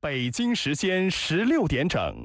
北京时间16点整。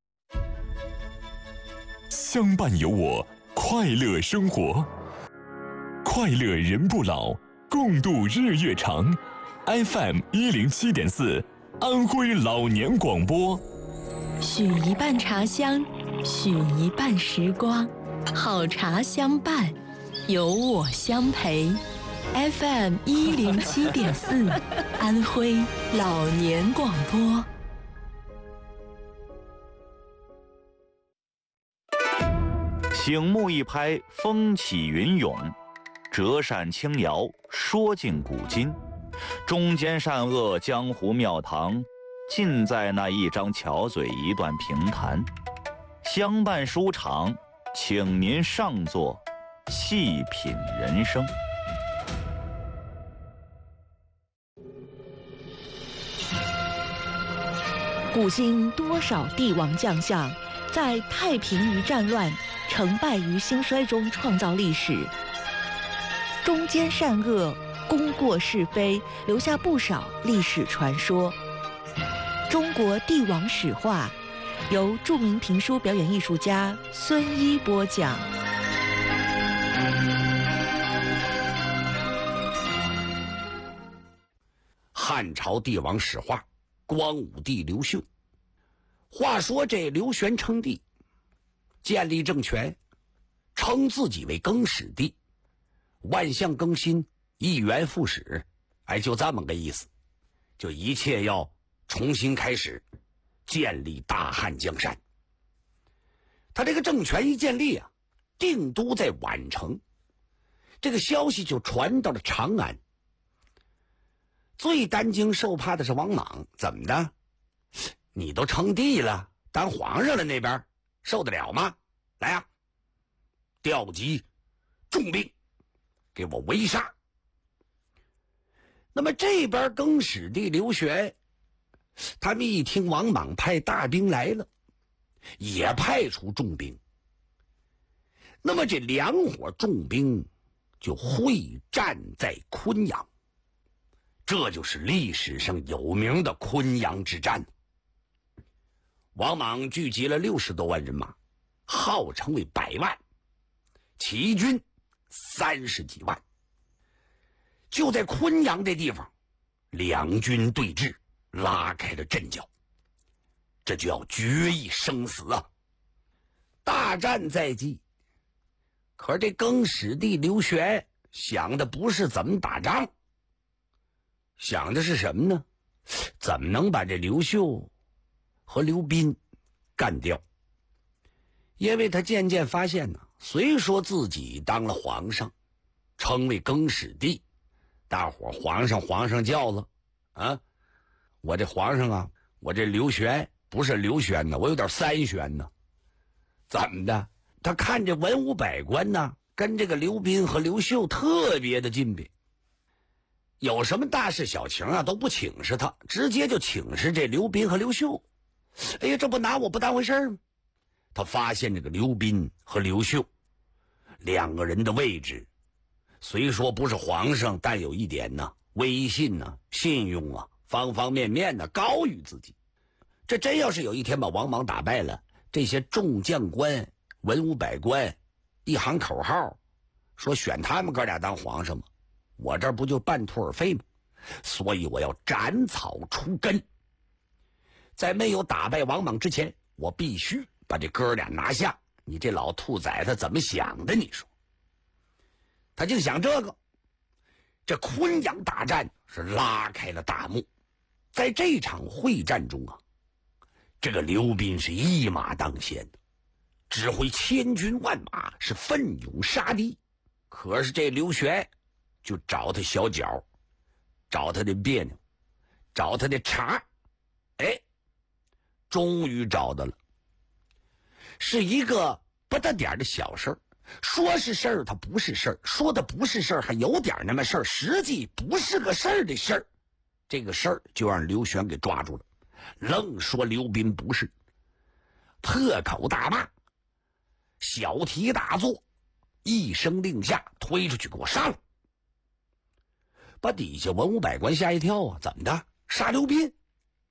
相伴有我，快乐生活，快乐人不老，共度日月长。FM 107.4，安徽老年广播。 许一半茶香，许一半时光，好茶相伴，有我相陪。FM 107.4，安徽老年广播。 醒目一拍，风起云涌；折扇轻摇，说尽古今。忠奸善恶，江湖庙堂，尽在那一张巧嘴，一段评弹。相伴书场，请您上座，细品人生。 古今多少帝王将相，在太平于战乱，成败于兴衰中创造历史。忠奸善恶，功过是非，留下不少历史传说。中国帝王史话，由著名评书表演艺术家孙一播讲。 汉朝帝王史话，光武帝刘秀。话说这刘玄称帝，建立政权，称自己为更始帝，万象更新，一元复始，就这么个意思，就一切要重新开始，建立大汉江山。他这个政权一建立啊，定都在宛城，这个消息就传到了长安。最担惊受怕的是王莽，怎么的？你都称帝了，当皇上了，那边受得了吗？来啊，调集重兵，给我围杀。那么这边更始帝刘玄，他们一听王莽派大兵来了，也派出重兵。那么这两伙重兵就会战在昆阳，这就是历史上有名的昆阳之战。王莽聚集了60多万人马，号称为100万，起义军30几万。就在昆阳这地方，两军对峙，拉开了阵脚，这就要决一生死啊！大战在即，可是这更始帝刘玄想的不是怎么打仗，想的是什么呢？怎么能把这刘秀和刘斌干掉？因为他渐渐发现呢，虽说自己当了皇上，称为更始帝，大伙皇上叫了啊，我这皇上啊，我这刘玄不是刘玄呢，我有点三玄呢。怎么的？他看这文武百官呢，跟这个刘斌和刘秀特别的近别，有什么大事小情啊都不请示他，直接就请示这刘斌和刘秀。哎呀，这不拿我不当回事吗？他发现这个刘斌和刘秀两个人的位置，虽说不是皇上，但有一点呢，威信呢、信用啊，方方面面呢高于自己。这真要是有一天把王莽打败了，这些众将官、文武百官一喊口号，说选他们哥俩当皇上吗？我这不就半途而废吗？所以我要斩草除根。在没有打败王莽之前，我必须把这哥俩拿下。你这老兔崽子怎么想的？你说？他就想这个。这昆阳大战是拉开了大幕。在这场会战中啊，这个刘斌是一马当先的，指挥千军万马，是奋勇杀敌。可是这刘玄就找他小脚，找他的别扭，找他的茬。终于找到了，是一个不大点的小事儿。说是事儿，它不是事儿；说的不是事儿，还有点那么事儿，实际不是个事儿的事儿。这个事儿就让刘玄给抓住了，愣说刘斌不是，破口大骂，小题大做，一声令下，推出去给我杀了。把底下文武百官吓一跳啊！怎么的？杀刘斌？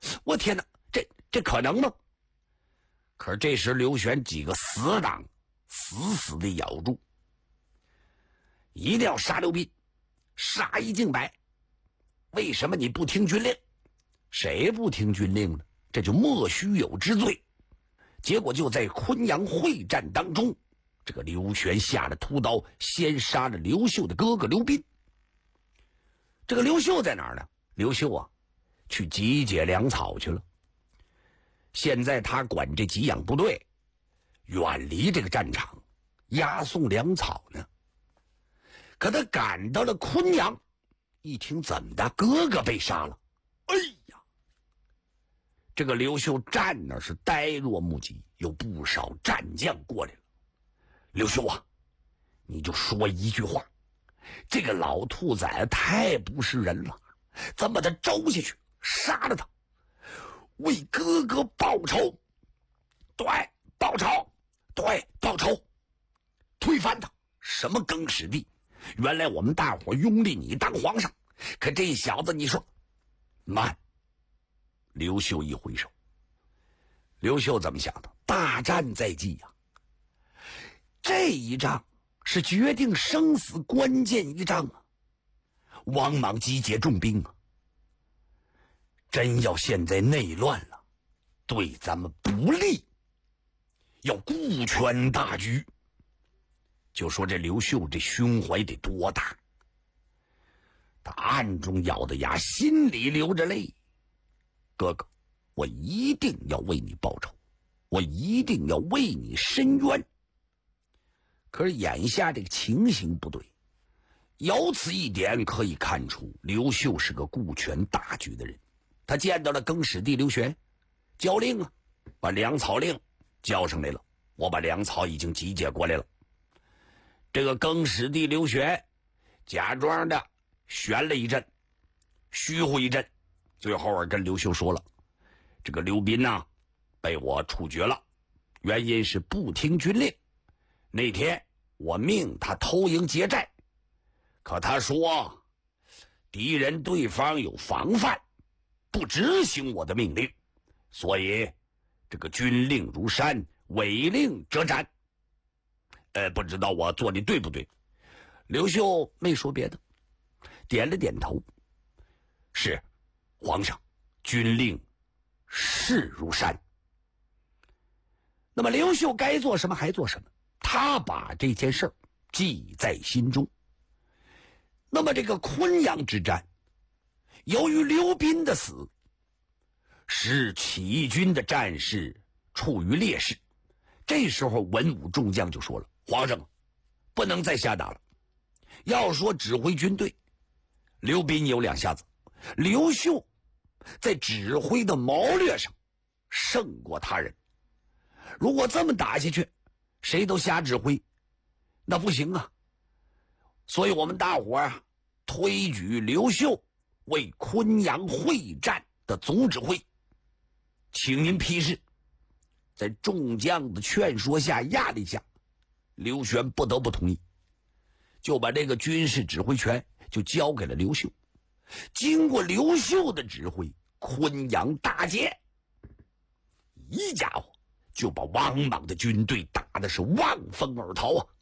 我天哪，这可能吗？可是这时刘玄几个死党死死地咬住，一定要杀刘斌，杀一儆百。为什么你不听军令？谁不听军令呢？这就莫须有之罪。结果就在昆阳会战当中，这个刘玄下了屠刀，先杀了刘秀的哥哥刘斌。这个刘秀在哪儿呢？刘秀啊，去集结粮草去了。现在他管这给养部队，远离这个战场，押送粮草呢。可他赶到了昆阳，一听怎么的，哥哥被杀了，哎呀！这个刘秀站那是呆若木鸡，有不少战将过来了。刘秀啊，你就说一句话，这个老兔崽太不是人了，咱把他招下去，杀了他，为哥哥报仇。对，报仇，对，报仇，推翻他。什么更始帝？原来我们大伙拥立你当皇上，可这小子你说慢。刘秀一挥手，刘秀怎么想的？大战在即呀，这一仗是决定生死关键一仗啊！王莽集结重兵啊，真要现在内乱了，对咱们不利，要顾全大局。就说这刘秀这胸怀得多大，他暗中咬着牙，心里流着泪。哥哥，我一定要为你报仇，我一定要为你伸冤。可是眼下这个情形不对，由此一点可以看出刘秀是个顾全大局的人。他见到了更始帝刘玄，交令啊，把粮草令交上来了，我把粮草已经集结过来了。这个更始帝刘玄假装的悬了一阵，虚乎一阵，最后跟刘秀说了，这个刘斌呐，被我处决了，原因是不听军令。那天我命他偷营劫寨，可他说敌人对方有防范，不执行我的命令，所以这个军令如山，违令者斩。不知道我做的对不对？刘秀没说别的，点了点头，是皇上，军令势如山。那么刘秀该做什么还做什么，他把这件事记在心中。那么这个昆阳之战，由于刘斌的死，使起义军的战士处于劣势。这时候文武众将就说了，皇上不能再瞎打了，要说指挥军队，刘斌有两下子，刘秀在指挥的谋略上胜过他人。如果这么打下去，谁都瞎指挥，那不行啊。所以我们大伙啊，推举刘秀为昆阳会战的总指挥，请您批示。在众将的劝说下，压力下，刘玄不得不同意，就把这个军事指挥权就交给了刘秀。经过刘秀的指挥，昆阳大捷，一家伙就把王莽的军队打的是望风而逃啊！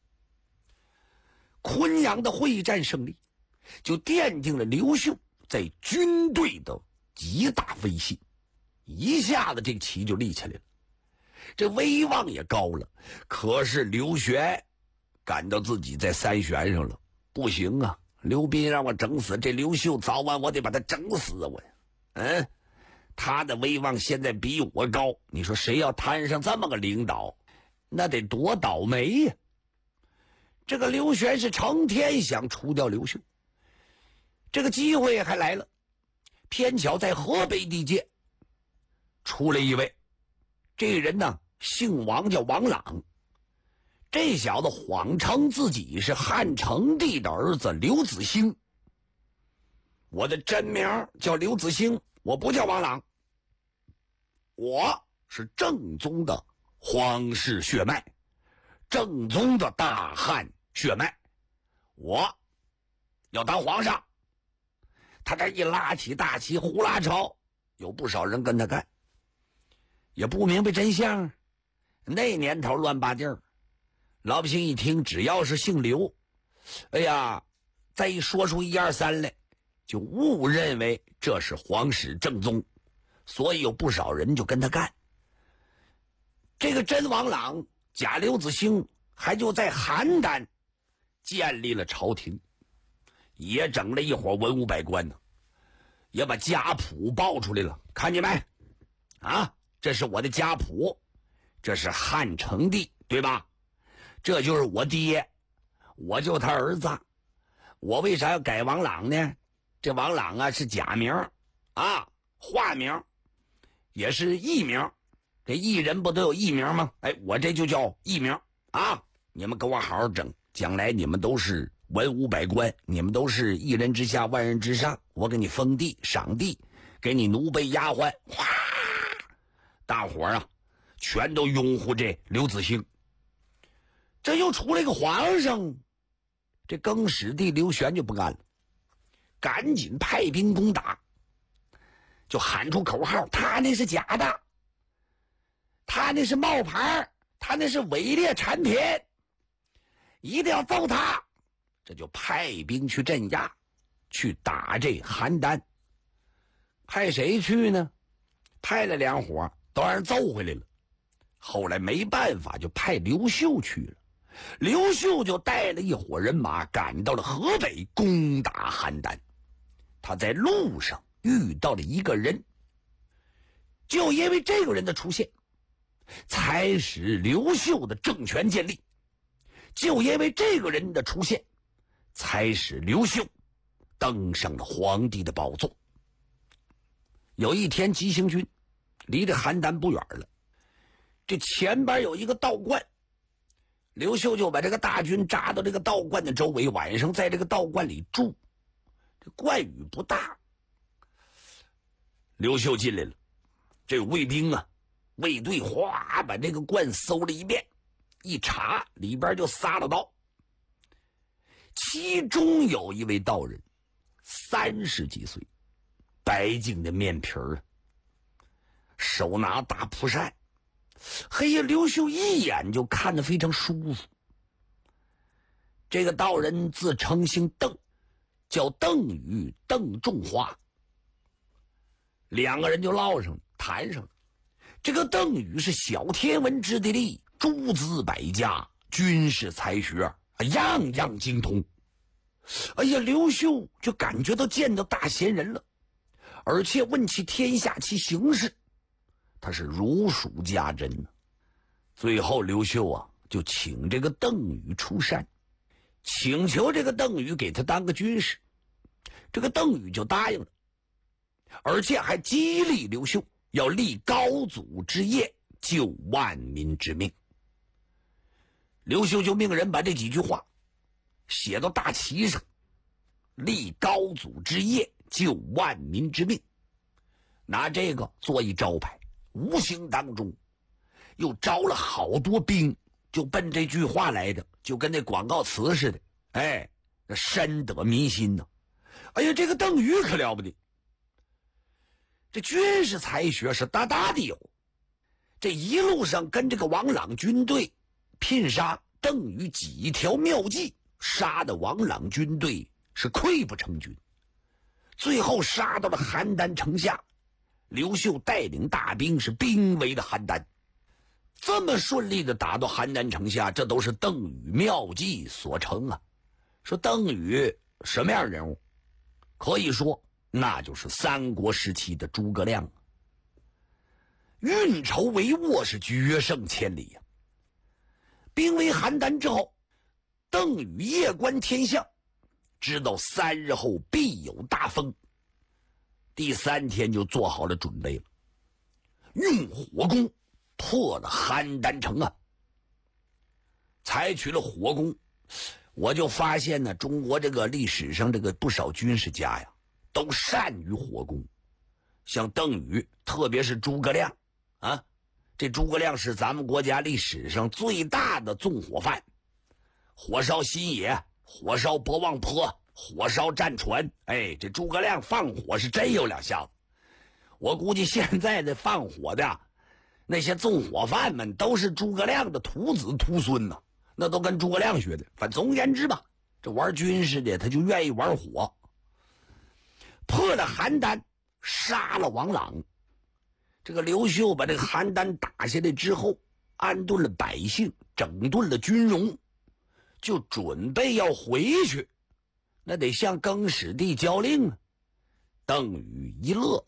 昆阳的会战胜利，就奠定了刘秀在军队的极大威信，一下子这个旗就立起来了。这威望也高了。可是刘玄感到自己在三悬上了，不行啊，刘斌让我整死，这刘秀早晚我得把他整死啊！我呀，他的威望现在比我高，你说谁要摊上这么个领导，那得多倒霉呀！这个刘玄是成天想除掉刘秀，这个机会还来了，偏巧在河北地界出了一位，这个人呢姓王，叫王朗。这小子谎称自己是汉成帝的儿子刘子兴。我的真名叫刘子兴，我不叫王朗，我是正宗的皇室血脉，正宗的大汉血脉，我要当皇上。他这一拉起大旗呼啦朝， 有不少人跟他干，也不明白真相。那年头乱八地儿，老百姓一听只要是姓刘，哎呀，再一说出1、2、3来，就误认为这是皇室正宗，所以有不少人就跟他干。这个真王朗假刘子兴还就在邯郸建立了朝廷，也整了一伙文武百官呢，也把家谱报出来了，看见没？啊，这是我的家谱，这是汉成帝，对吧？这就是我爹，我就他儿子。我为啥要改王朗呢？这王朗啊是假名啊，化名，也是艺名。这艺人不都有艺名吗？哎，我这就叫艺名啊！你们跟我好好整，将来你们都是文武百官，你们都是一人之下万人之上，我给你封地赏地，给你奴婢丫鬟，哗！大伙儿啊，全都拥护这刘子兴。这又出来个皇上，这更始帝刘玄就不干了，赶紧派兵攻打，就喊出口号：他那是假的，他那是冒牌，他那是伪劣产品，一定要揍他。这就派兵去镇压，去打这邯郸。派谁去呢？派了2伙，都让人揍回来了。后来没办法，就派刘秀去了。刘秀就带了一伙人马赶到了河北，攻打邯郸。他在路上遇到了一个人，就因为这个人的出现，才使刘秀的政权建立。就因为这个人的出现，才使刘秀登上了皇帝的宝座。有一天，急行军离这邯郸不远了，这前边有一个道观，刘秀就把这个大军扎到这个道观的周围，晚上在这个道观里住。这观宇不大，刘秀进来了，这卫兵啊，卫队哗把这个观搜了一遍，一查里边就撒了刀。其中有一位道人，30几岁，白净的面皮儿，手拿大蒲扇。嘿呀，刘秀一眼就看得非常舒服。这个道人自称姓邓，叫邓禹，邓仲华。2个人就唠上了，谈上了。这个邓禹是小天文之地利，诸子百家，军事才学样样精通。哎呀，刘秀就感觉到见到大贤人了，而且问其天下其形势，他是如数家珍呢。最后刘秀啊，就请这个邓禹出山，请求这个邓禹给他当个军师。这个邓禹就答应了，而且还激励刘秀要立高祖之业，救万民之命。刘秀就命人把这几句话写到大旗上，立高祖之业，救万民之命，拿这个做一招牌。无形当中又招了好多兵，就奔这句话来的，就跟那广告词似的。哎，那深得民心呢。哎呀，这个邓禹可了不得，这军事才学是大大的有。这一路上跟这个王朗军队拼杀，邓禹几条妙计，杀的王朗军队是溃不成军。最后杀到了邯郸城下，刘秀带领大兵是兵围了邯郸。这么顺利的打到邯郸城下，这都是邓禹妙计所成啊。说邓禹什么样人物？可以说那就是三国时期的诸葛亮，运筹帷幄是决胜千里呀。兵围邯郸之后，邓禹夜观天象，知道3日后必有大风。第3天就做好了准备了，用火攻破了邯郸城啊。采取了火攻，我就发现呢，中国这个历史上这个不少军事家呀，都善于火攻。像邓禹，特别是诸葛亮啊，这诸葛亮是咱们国家历史上最大的纵火犯，火烧新野，火烧博望坡，火烧战船。哎，这诸葛亮放火是真有两下子。 我估计现在的放火的那些纵火犯们都是诸葛亮的徒子徒孙呢，那都跟诸葛亮学的。反正总而言之吧，这玩军事的他就愿意玩火。破了邯郸，杀了王朗。这个刘秀把这个邯郸打下来之后，安顿了百姓，整顿了军容，就准备要回去。那得向更始帝交令啊。邓禹一乐，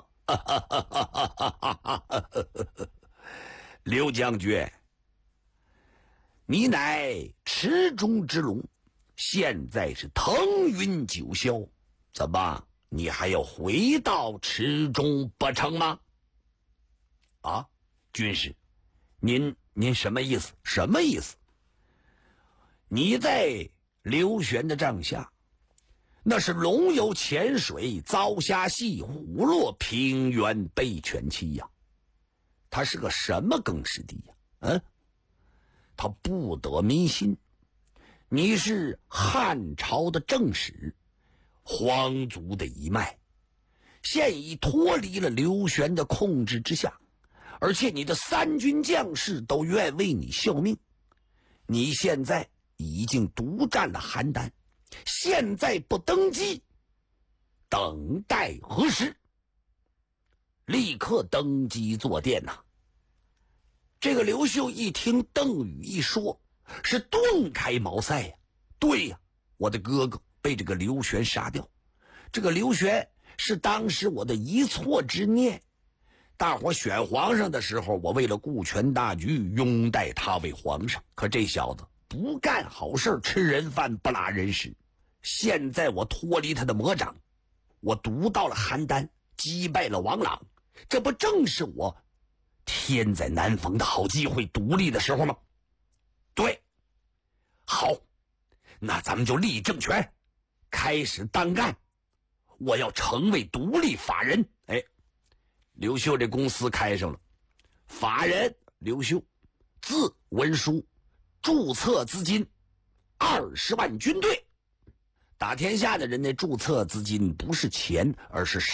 刘将军，你乃池中之龙，现在是腾云九霄，怎么你还要回到池中不成吗？啊，军师，您什么意思？什么意思？你在刘玄的帐下，那是龙游浅水，遭虾戏，虎落平原，被犬欺呀。他是个什么更始帝呀？他不得民心。你是汉朝的正史，皇族的一脉，现已脱离了刘玄的控制之下，而且你的三军将士都愿为你效命。你现在已经独占了邯郸，现在不登基，等待何时？立刻登基坐殿呐！这个刘秀一听邓禹一说，是顿开茅塞呀。对呀，我的哥哥被这个刘玄杀掉，这个刘玄是当时我的一错之念。大伙选皇上的时候，我为了顾全大局，拥戴他为皇上。可这小子不干好事，吃人饭不拉人屎。现在我脱离他的魔掌，我独到了邯郸，击败了王朗，这不正是我天在南方的好机会，独立的时候吗？对，好，那咱们就立政权，开始当干。我要成为独立法人。刘秀这公司开上了，法人刘秀，字文书，注册资金20万军队。打天下的人的注册资金不是钱，而是